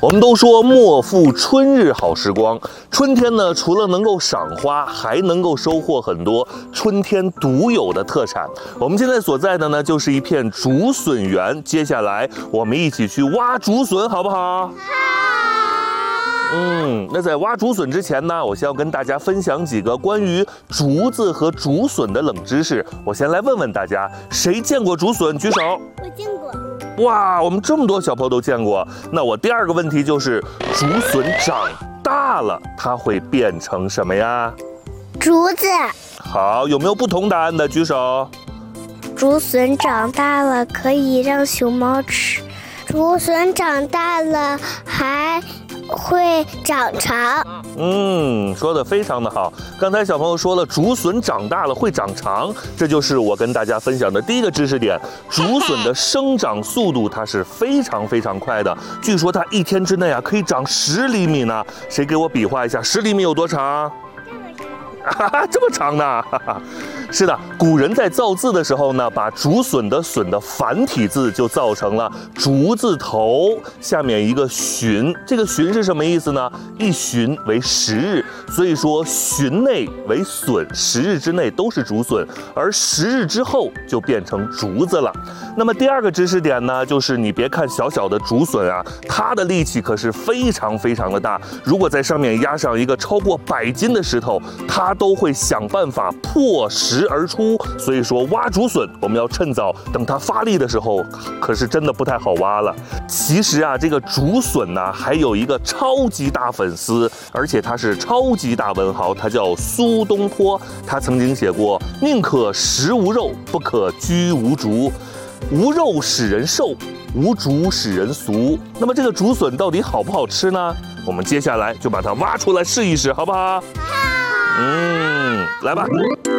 我们都说莫负春日好时光，春天呢，除了能够赏花，还能够收获很多春天独有的特产。我们现在所在的呢，就是一片竹笋园。接下来我们一起去挖竹笋，好不好？好。那在挖竹笋之前呢，我先要跟大家分享几个关于竹子和竹笋的冷知识。我先来问问大家，谁见过竹笋？举手。 我见过。 哇，我们这么多小朋友都见过。那我第二个问题就是，竹笋长大了，它会变成什么呀？ 竹子。 好，有没有不同答案的？举手。 竹笋长大了可以让熊猫吃，竹笋长大了还会长长。 说得非常的好。刚才小朋友说了，竹笋长大了会长长，这就是我跟大家分享的第一个知识点。竹笋的生长速度它是非常非常快的，据说它一天之内可以长10厘米呢。谁给我比划一下，10厘米有多长？这么长呢？是的，古人在造字的时候呢，把竹笋的笋的繁体字就造成了竹字头下面一个旬。这个旬是什么意思呢？一旬为10日，所以说旬内为笋，10日之内都是竹笋，而10日之后就变成竹子了。那么第二个知识点呢，就是你别看小小的竹笋它的力气可是非常非常的大。如果在上面压上一个超过100斤的石头，它都会想办法破石而出。所以说挖竹笋，我们要趁早，等它发力的时候，可是真的不太好挖了。其实这个竹笋呢，还有一个超级大粉丝，而且他是超级大文豪，他叫苏东坡。他曾经写过“宁可食无肉，不可居无竹。无肉使人瘦，无竹使人俗”。那么这个竹笋到底好不好吃呢？我们接下来就把它挖出来试一试，好不好？好。来吧。